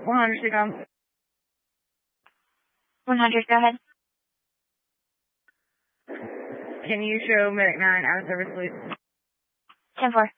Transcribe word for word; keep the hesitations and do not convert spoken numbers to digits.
one hundred, Sitcom. one hundred, go ahead. Can you show Medic nine out of service, please? ten four.